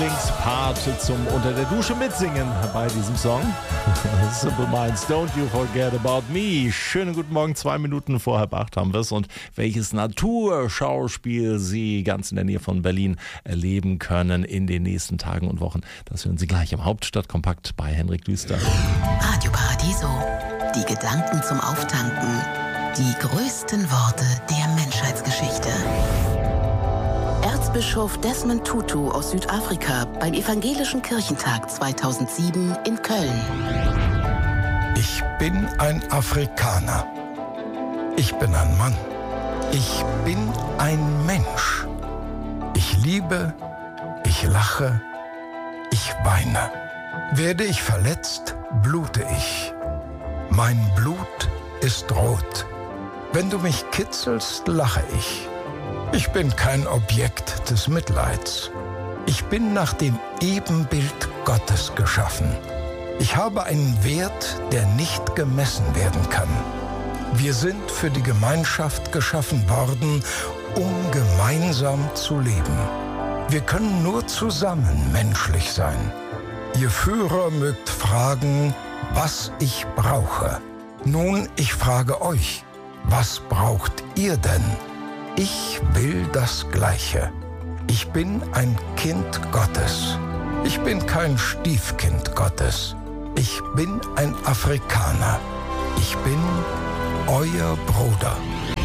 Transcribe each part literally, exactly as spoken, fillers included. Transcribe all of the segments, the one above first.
Lieblingspart zum Unter der Dusche mitsingen bei diesem Song. Simple Minds, Don't You Forget About Me. Schönen guten Morgen, zwei Minuten vor halb acht haben wir es. Und welches Naturschauspiel Sie ganz in der Nähe von Berlin erleben können in den nächsten Tagen und Wochen, das hören Sie gleich im Hauptstadtkompakt bei Henrik Düster. Radio Paradiso, die Gedanken zum Auftanken, die größten Worte der Menschheitsgeschichte. Erzbischof Desmond Tutu aus Südafrika beim Evangelischen Kirchentag zweitausendsieben in Köln. Ich bin ein Afrikaner. Ich bin ein Mann. Ich bin ein Mensch. Ich liebe, ich lache, ich weine. Werde ich verletzt, blute ich. Mein Blut ist rot. Wenn du mich kitzelst, lache ich. Ich bin kein Objekt des Mitleids. Ich bin nach dem Ebenbild Gottes geschaffen. Ich habe einen Wert, der nicht gemessen werden kann. Wir sind für die Gemeinschaft geschaffen worden, um gemeinsam zu leben. Wir können nur zusammen menschlich sein. Ihr Führer mögt fragen, was ich brauche. Nun, ich frage euch, was braucht ihr denn? Ich will das Gleiche. Ich bin ein Kind Gottes. Ich bin kein Stiefkind Gottes. Ich bin ein Afrikaner. Ich bin euer Bruder.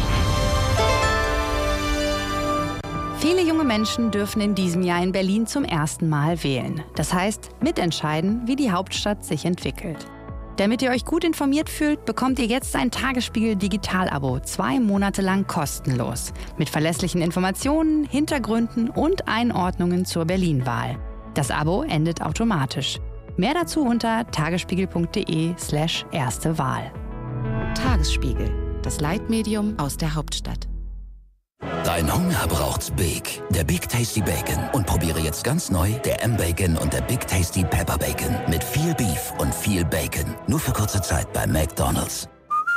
Viele junge Menschen dürfen in diesem Jahr in Berlin zum ersten Mal wählen. Das heißt, mitentscheiden, wie die Hauptstadt sich entwickelt. Damit ihr euch gut informiert fühlt, bekommt ihr jetzt ein Tagesspiegel-Digital-Abo, zwei Monate lang kostenlos. Mit verlässlichen Informationen, Hintergründen und Einordnungen zur Berlin-Wahl. Das Abo endet automatisch. Mehr dazu unter tagesspiegel.de slash erste Wahl. Tagesspiegel, das Leitmedium aus der Hauptstadt. Dein Hunger braucht's Big. Der Big Tasty Bacon. Und probiere jetzt ganz neu der M-Bacon und der Big Tasty Pepper Bacon. Mit viel Beef und viel Bacon. Nur für kurze Zeit bei McDonald's.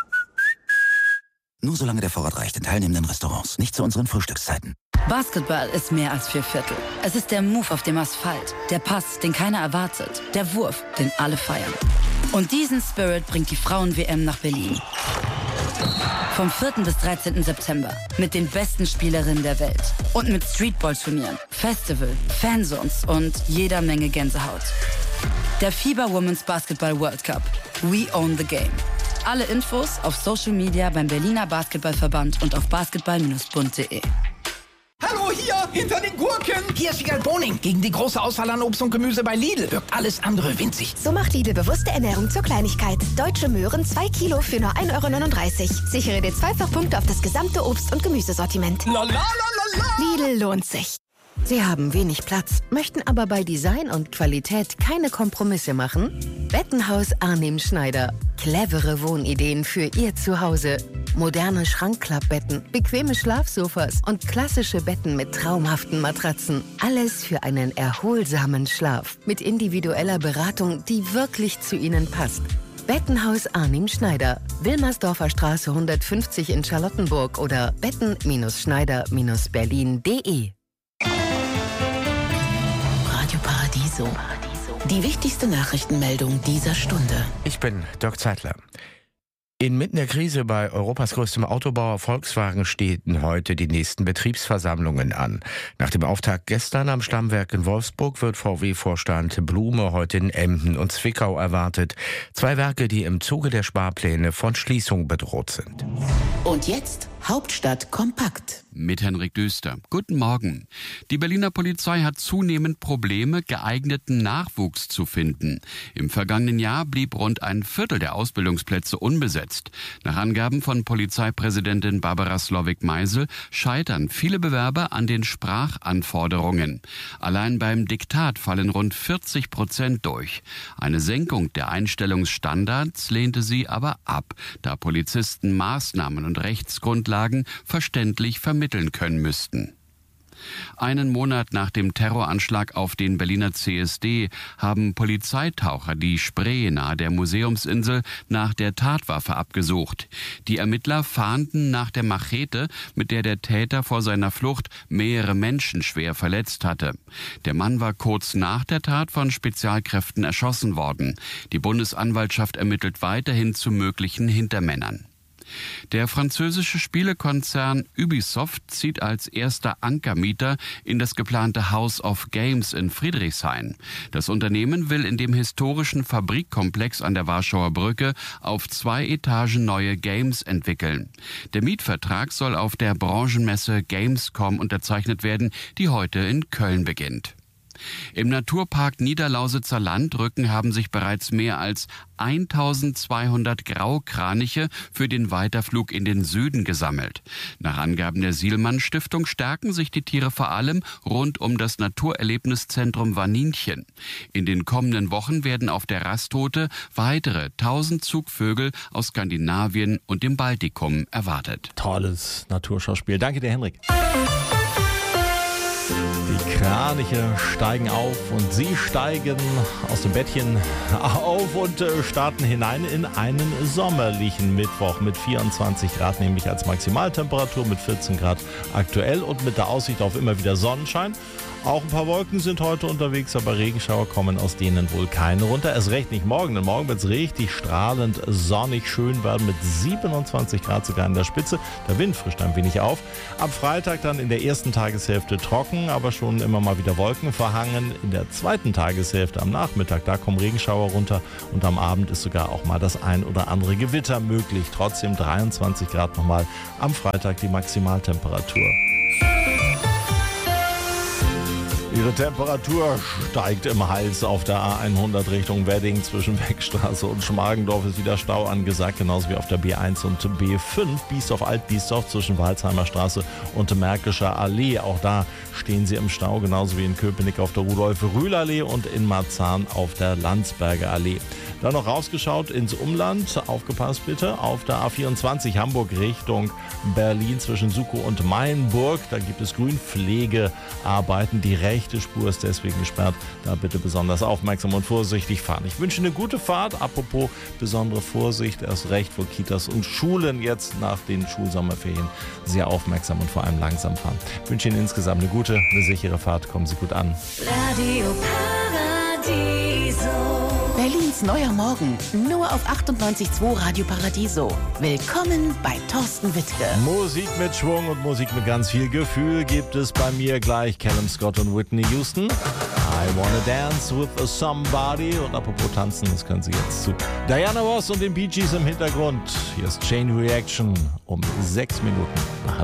Nur solange der Vorrat reicht in teilnehmenden Restaurants. Nicht zu unseren Frühstückszeiten. Basketball ist mehr als vier Viertel. Es ist der Move auf dem Asphalt. Der Pass, den keiner erwartet. Der Wurf, den alle feiern. Und diesen Spirit bringt die Frauen-W M nach Berlin. Vom vierten bis dreizehnten September. Mit den besten Spielerinnen der Welt. Und mit Streetball-Turnieren, Festival, Fanzones und jeder Menge Gänsehaut. Der FIBA Women's Basketball World Cup. We own the game. Alle Infos auf Social Media beim Berliner Basketballverband und auf basketball Bindestrich bund punkt de. Hallo, hier, hinter den Gurken. Hier ist Wiegald Boning. Gegen die große Auswahl an Obst und Gemüse bei Lidl wirkt alles andere winzig. So macht Lidl bewusste Ernährung zur Kleinigkeit. Deutsche Möhren zwei Kilo für nur ein Euro neununddreißig. Sichere dir Zweifachpunkte auf das gesamte Obst- und Gemüsesortiment. La, la, la, la, la. Lidl lohnt sich. Sie haben wenig Platz, möchten aber bei Design und Qualität keine Kompromisse machen? Bettenhaus Arnim Schneider. Clevere Wohnideen für Ihr Zuhause. Moderne Schrankklappbetten, bequeme Schlafsofas und klassische Betten mit traumhaften Matratzen. Alles für einen erholsamen Schlaf. Mit individueller Beratung, die wirklich zu Ihnen passt. Bettenhaus Arnim Schneider. Wilmersdorfer Straße hundertfünfzig in Charlottenburg oder betten Schneider Berlin punkt de. Radio Paradiso. Die wichtigste Nachrichtenmeldung dieser Stunde. Ich bin Dirk Zeitler. Inmitten der Krise bei Europas größtem Autobauer Volkswagen stehen heute die nächsten Betriebsversammlungen an. Nach dem Auftakt gestern am Stammwerk in Wolfsburg wird V W-Vorstand Blume heute in Emden und Zwickau erwartet. Zwei Werke, die im Zuge der Sparpläne von Schließung bedroht sind. Und jetzt Hauptstadt kompakt. Mit Henrik Düster. Guten Morgen. Die Berliner Polizei hat zunehmend Probleme, geeigneten Nachwuchs zu finden. Im vergangenen Jahr blieb rund ein Viertel der Ausbildungsplätze unbesetzt. Nach Angaben von Polizeipräsidentin Barbara Slowik-Meisel scheitern viele Bewerber an den Sprachanforderungen. Allein beim Diktat fallen rund vierzig Prozent durch. Eine Senkung der Einstellungsstandards lehnte sie aber ab, da Polizisten Maßnahmen und Rechtsgrundlagen verständlich vermitteln können müssten. Einen Monat nach dem Terroranschlag auf den Berliner C S D haben Polizeitaucher die Spree nahe der Museumsinsel nach der Tatwaffe abgesucht. Die Ermittler fahnden nach der Machete, mit der der Täter vor seiner Flucht mehrere Menschen schwer verletzt hatte. Der Mann war kurz nach der Tat von Spezialkräften erschossen worden. Die Bundesanwaltschaft ermittelt weiterhin zu möglichen Hintermännern. Der französische Spielekonzern Ubisoft zieht als erster Ankermieter in das geplante House of Games in Friedrichshain. Das Unternehmen will in dem historischen Fabrikkomplex an der Warschauer Brücke auf zwei Etagen neue Games entwickeln. Der Mietvertrag soll auf der Branchenmesse Gamescom unterzeichnet werden, die heute in Köln beginnt. Im Naturpark Niederlausitzer Landrücken haben sich bereits mehr als eintausendzweihundert Graukraniche für den Weiterflug in den Süden gesammelt. Nach Angaben der Sielmann-Stiftung stärken sich die Tiere vor allem rund um das Naturerlebniszentrum Waninchen. In den kommenden Wochen werden auf der Rastroute weitere tausend Zugvögel aus Skandinavien und dem Baltikum erwartet. Tolles Naturschauspiel. Danke dir, Henrik. Die Kraniche steigen auf und sie steigen aus dem Bettchen auf und starten hinein in einen sommerlichen Mittwoch mit vierundzwanzig Grad, nämlich als Maximaltemperatur, mit vierzehn Grad aktuell und mit der Aussicht auf immer wieder Sonnenschein. Auch ein paar Wolken sind heute unterwegs, aber Regenschauer kommen aus denen wohl keine runter. Erst recht nicht morgen, denn morgen wird es richtig strahlend sonnig schön werden mit siebenundzwanzig Grad sogar in der Spitze. Der Wind frischt ein wenig auf. Am Freitag dann in der ersten Tageshälfte trocken, aber schon immer mal wieder Wolken verhangen. In der zweiten Tageshälfte am Nachmittag, da kommen Regenschauer runter und am Abend ist sogar auch mal das ein oder andere Gewitter möglich. Trotzdem dreiundzwanzig Grad nochmal am Freitag die Maximaltemperatur. Ihre Temperatur steigt im Hals auf der A hundert Richtung Wedding. Zwischen Beckstraße und Schmargendorf ist wieder Stau angesagt, genauso wie auf der B eins und B fünf. Biesdorf, Alt-Biesdorf zwischen Walsheimer Straße und Märkischer Allee. Auch da stehen Sie im Stau, genauso wie in Köpenick auf der Rudolf-Rühl-Allee und in Marzahn auf der Landsberger Allee. Dann noch rausgeschaut ins Umland. Aufgepasst bitte auf der A vierundzwanzig Hamburg Richtung Berlin zwischen Sukow und Mainburg. Da gibt es Grünpflegearbeiten. Die rechte Spur ist deswegen gesperrt. Da bitte besonders aufmerksam und vorsichtig fahren. Ich wünsche eine gute Fahrt. Apropos besondere Vorsicht, erst recht, wo Kitas und Schulen jetzt nach den Schulsommerferien sehr aufmerksam und vor allem langsam fahren. Ich wünsche Ihnen insgesamt eine gute, eine sichere Fahrt. Kommen Sie gut an. Radio Paradiso. Berlins neuer Morgen, nur auf achtundneunzig Komma zwei Radio Paradiso. Willkommen bei Thorsten Wittke. Musik mit Schwung und Musik mit ganz viel Gefühl gibt es bei mir gleich. Callum Scott und Whitney Houston. I Wanna Dance with Somebody. Und apropos tanzen, das können Sie jetzt zu Diana Ross und den Bee Gees im Hintergrund. Hier ist Chain Reaction um sechs Minuten nach